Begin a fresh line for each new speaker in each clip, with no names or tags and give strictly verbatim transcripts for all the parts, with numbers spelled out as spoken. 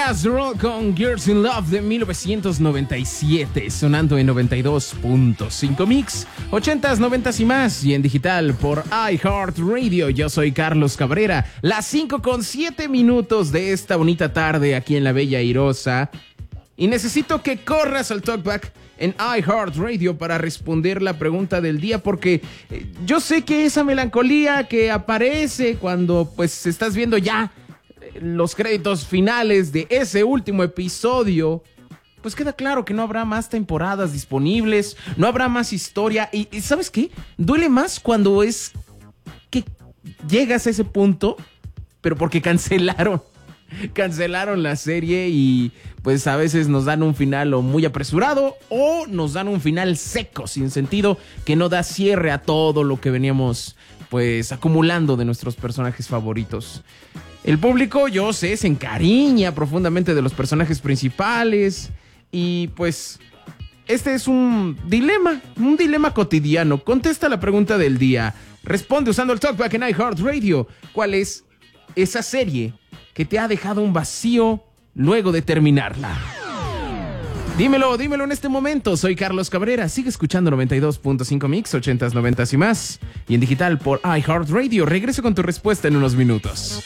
Jazz Roll con Girls in Love de mil novecientos noventa y siete, sonando en noventa y dos punto cinco Mix, ochentas, noventas y más, y en digital por iHeartRadio. Yo soy Carlos Cabrera. Las cinco con siete minutos de esta bonita tarde aquí en la Bella Airosa. Y necesito que corras al Talkback en iHeartRadio para responder la pregunta del día, porque yo sé que esa melancolía que aparece cuando pues estás viendo ya los créditos finales de ese último episodio, pues queda claro que no habrá más temporadas disponibles, no habrá más historia. Y, y ¿sabes qué? Duele más cuando es que llegas a ese punto, pero porque cancelaron. Cancelaron la serie y pues a veces nos dan un final o muy apresurado o nos dan un final seco, sin sentido, que no da cierre a todo lo que veníamos pues acumulando de nuestros personajes favoritos. El público, yo sé, se encariña profundamente de los personajes principales y pues este es un dilema, un dilema cotidiano. Contesta la pregunta del día. Responde usando el Talkback en iHeartRadio. ¿Cuál es esa serie que te ha dejado un vacío luego de terminarla? Dímelo, dímelo en este momento. Soy Carlos Cabrera. Sigue escuchando noventa y dos punto cinco Mix, ochentas, noventas y más. Y en digital por iHeartRadio. Regreso con tu respuesta en unos minutos.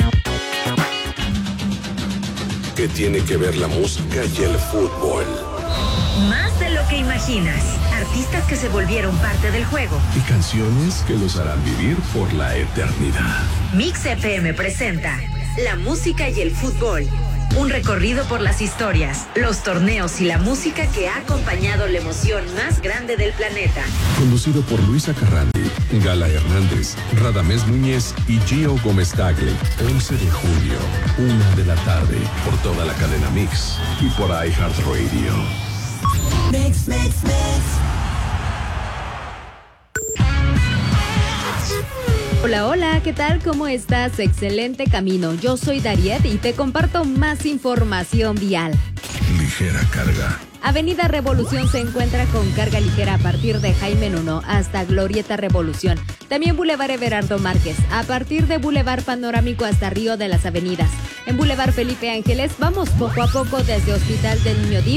¿Qué tiene que ver la música y el fútbol?
Más de lo que imaginas. Artistas que se volvieron parte del juego.
Y canciones que los harán vivir por la eternidad.
Mix F M presenta la música y el fútbol. Un recorrido por las historias, los torneos y la música que ha acompañado la emoción más grande del planeta.
Conducido por Luisa Carrandi, Gala Hernández, Radamés Núñez y Gio Gómez Tagle. once de julio, una de la tarde, por toda la cadena Mix y por iHeartRadio.
Mix, mix, mix.
Hola, hola, ¿qué tal? ¿Cómo estás? Excelente camino. Yo soy Dariet y te comparto más información vial.
Ligera carga.
Avenida Revolución se encuentra con carga ligera a partir de Jaime Nuno hasta Glorieta Revolución. También Boulevard Everardo Márquez, a partir de Boulevard Panorámico hasta Río de las Avenidas. En Boulevard Felipe Ángeles vamos poco a poco desde Hospital del Niño D I